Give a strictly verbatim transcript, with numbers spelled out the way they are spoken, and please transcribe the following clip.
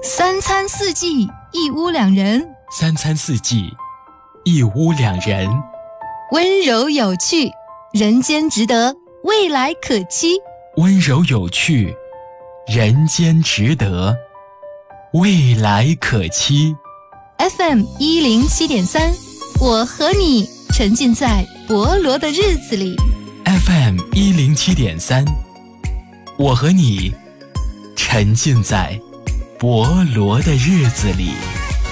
三餐四季一屋两人， 三餐四季一屋两人， 温柔有趣，人间值得，未来可期。 温柔有趣，人间值得，未来可期。 F M 一零七点三，我和你沉浸在博罗的日子里。 F M 一零七点三，我和你沉浸在博罗的日子里。